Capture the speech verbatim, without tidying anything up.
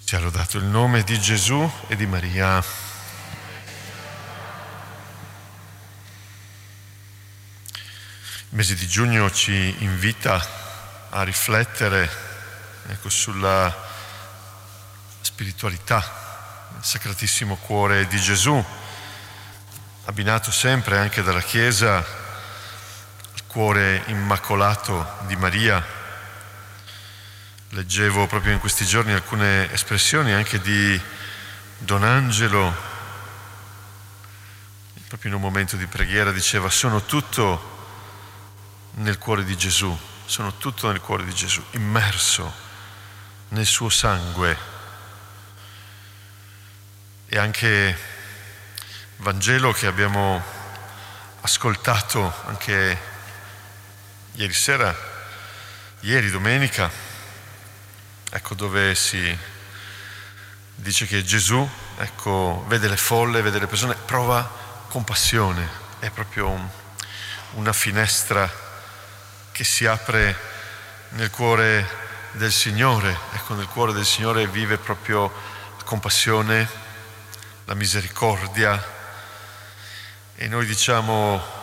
Sia lodato il nome di Gesù e di Maria. Il mese di giugno ci invita a riflettere, ecco, sulla spiritualità, il Sacratissimo Cuore di Gesù, abbinato sempre anche dalla Chiesa al cuore immacolato di Maria. Leggevo proprio in questi giorni alcune espressioni anche di Don Angelo, proprio in un momento di preghiera diceva: sono tutto nel cuore di Gesù, sono tutto nel cuore di Gesù, immerso nel suo sangue. E anche il Vangelo che abbiamo ascoltato anche ieri sera, ieri domenica, ecco, dove si dice che Gesù, ecco, vede le folle, vede le persone, prova compassione. È proprio un, una finestra che si apre nel cuore del Signore. Ecco, nel cuore del Signore vive proprio la compassione, la misericordia. E noi diciamo: